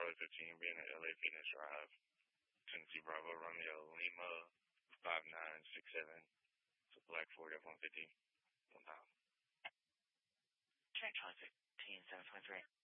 Charlie 15 being at LA Fitness Drive, Tennessee Bravo Romeo Lima 5967. So Black 40 F 150. One time. Check Charlie 15, 723.